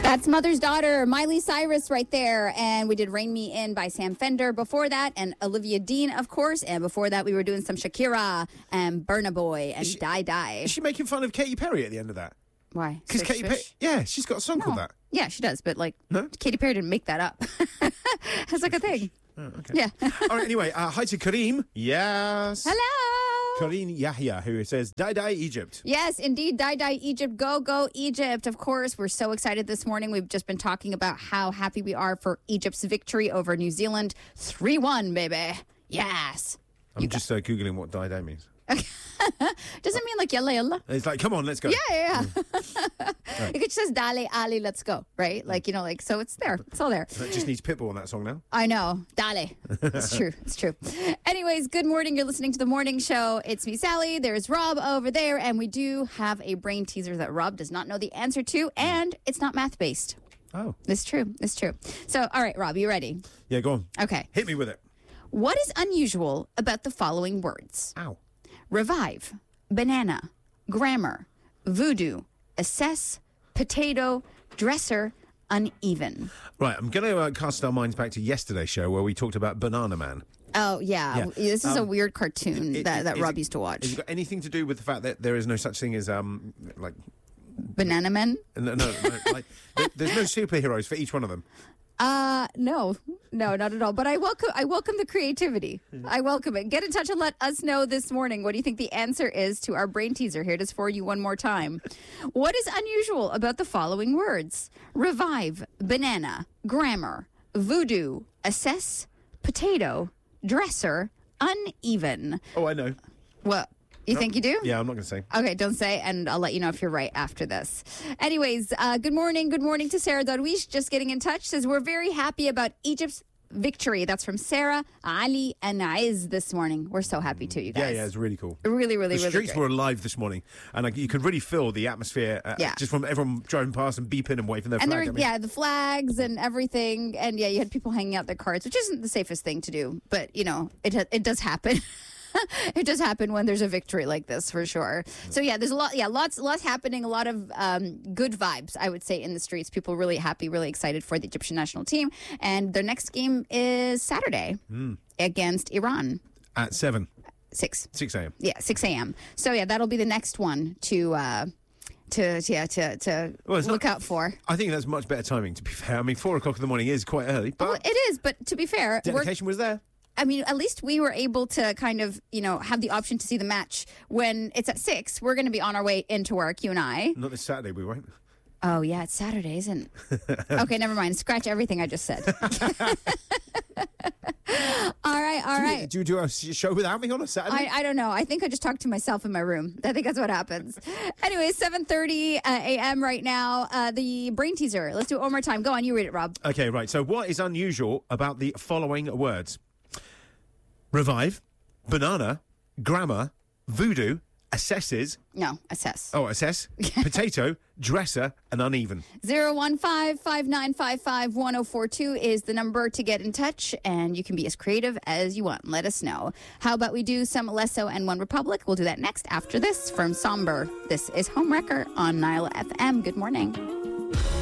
That's Mother's Daughter, Miley Cyrus right there. And we did Rain Me In by Sam Fender before that, and Olivia Dean, of course. And before that, we were doing some Shakira and Burna Boy and Die Die. Is she making fun of Katy Perry at the end of that? Why? Because Katy Perry, yeah, she's got a song called that. Yeah, she does, but No? Katy Perry didn't make that up. It's like a thing. Oh, okay. Yeah. All right, anyway, hi to Kareem. Yes. Hello. Kareem Yahya, who says, Die Die Egypt. Yes, indeed. Die Die Egypt. Go, go Egypt. Of course, we're so excited this morning. We've just been talking about how happy we are for Egypt's victory over New Zealand. 3-1, baby. Yes. I'm just Googling what Die Die means. Does it mean like yalla yalla? It's like, come on, let's go. Yeah. It just says Dale Ali, let's go, right? So it's there. It's all there. That just needs Pitbull on that song now. I know. Dale. It's true. It's true. Anyways, good morning. You're listening to The Morning Show. It's me, Sally. There's Rob over there. And we do have a brain teaser that Rob does not know the answer to. And it's not math-based. Oh. It's true. It's true. So, all right, Rob, you ready? Yeah, go on. Okay. Hit me with it. What is unusual about the following words? Ow. Revive, banana, grammar, voodoo, assess, potato, dresser, uneven. Right, I'm going to cast our minds back to yesterday's show where we talked about Banana Man. Oh, yeah. This is a weird cartoon that Rob used to watch. Has it got anything to do with the fact that there is no such thing as, Banana Men? No, there's no superheroes for each one of them. No, not at all. But I welcome the creativity. I welcome it. Get in touch and let us know this morning. What do you think the answer is to our brain teaser? Here it is for you one more time. What is unusual about the following words? Revive, banana, grammar, voodoo, assess, potato, dresser, uneven. Oh, I know. What? You think you do? Yeah, I'm not going to say. Okay, don't say, and I'll let you know if you're right after this. Anyways, good morning. Good morning to Sarah Darwish, just getting in touch. Says, we're very happy about Egypt's victory. That's from Sarah, Ali, and Aiz this morning. We're so happy too, you guys. Yeah, it's really cool. Really, really, the really streets great. were alive this morning, and you could really feel the atmosphere just from everyone driving past and beeping and waving their flag at me. The flags and everything. And you had people hanging out their cards, which isn't the safest thing to do. But, it does happen. It does happen when there's a victory like this, for sure. So, there's a lot, lots happening, a lot of good vibes, I would say, in the streets. People really happy, really excited for the Egyptian national team. And their next game is Saturday against Iran. At 7. 6 a.m. Yeah, 6 a.m. So, that'll be the next one to look out for. I think that's much better timing, to be fair. I mean, 4 o'clock in the morning is quite early. But it is, but to be fair, dedication was there. I mean, at least we were able to kind of, have the option to see the match when it's at 6. We're going to be on our way into work, you and I. Not this Saturday, we won't. Oh, yeah, it's Saturday, isn't it? Okay, never mind. Scratch everything I just said. All right. Do you do a show without me on a Saturday? I don't know. I think I just talked to myself in my room. I think that's what happens. Anyway, 7:30 a.m. right now. The brain teaser. Let's do it one more time. Go on. You read it, Rob. Okay, right. So what is unusual about the following words? Revive, banana, grammar, voodoo, assesses. No, assess. Oh, assess. Potato, dresser, and uneven. 015-5955-1042 is the number to get in touch, and you can be as creative as you want. Let us know. How about we do some Lesso and One Republic? We'll do that next after this from Somber. This is Homewrecker on Nile FM. Good morning.